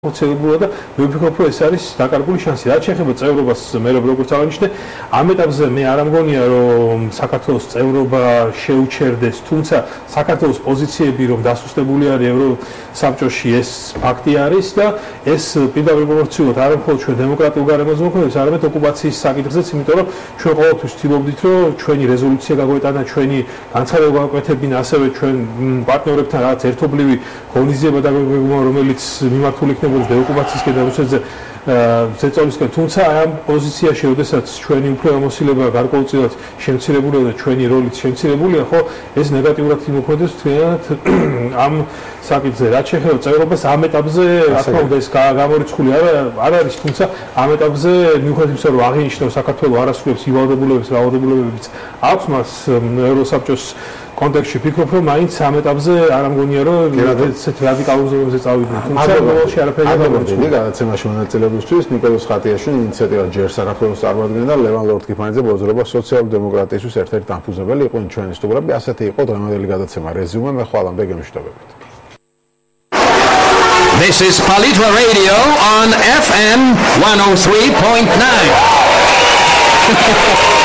ხოცებულა და მე ვფიქრობ, რომ ეს არის დაკარგული შანსი. რაც შეეხება წევრობას, მე როგორც აღნიშნე, ამ ეტაპზე მე არ ამგონია, რომ საქართველოს წევრობა შეუჩერდეს, თუმცა საქართველოს პოზიციები რომ დასუსტებული არის ევროსაბჭოში, ეს ფაქტი არის და ეს პირდაპირ პროპორციულად არ მხოლოდ ჩვენ დემოკრატიულ გარემოზე მოქმედებს, არამედ ოკუპაციის საკითხზეც, იმიტომ რომ ჩვენ ყოველთვის ვთილობდით, რომ ჩვენი რეზოლუცია გაგვეტანა, ჩვენი განცხადება გავაკეთებინა, ასევე ჩვენ პარტნიორებთან რაღაც ერთობლივი ღონისძიება დაგვეგმო, რომელიც მიმართული იქნება დეოკუპაციის გადავსეზე ზეწოლისკენ, თუმცა ამ პოზიციაში, როდესაც ჩვენი უფლებამოსილება გარკვეულწილად შემცირებულია და ჩვენი როლიც შემცირებულია, ხო, ეს ნეგატიურად იმოქმედებს თვითონად ამ საკითხზე. რაც შეეხება წევრობას, ამ ეტაპზე, რა თქმა უნდა, ეს გამორიცხული არ არის, თუმცა ამ ეტაპზე მიუხედავად იმისა, რომ აღინიშნა საქართველოს არასრულებს ივალდებულებებს, რაოდენობებიც აქვს მას ევროსაბჭოს კონტექსტში ვფიქრობ, რომ მაინც ამ ეტაპზე არ ამგონია, რომ ესეთ რადიკალურ ზონებზე წავიდნენ. თუმცა ბოლოში არაფერი არ გამორიცხული. გადაცემაში მონაწილეობისთვის ნიკოლოზ ხატიაშვილი ინიციატივა ჯერ საქართველოს წარმოადგენდა და ლევან ლორთქიფანიძე ბოზრობა სოციალ-დემოკრატიისთვის ერთ-ერთი დამფუძნებელი იყვნენ ჩვენი სტუმრები. ასეთი იყო დღევანდელი გადაცემა რეზიუმე. მე ხვალამდე გემშვიდობებით. This is Palitra Radio on FM 103.9.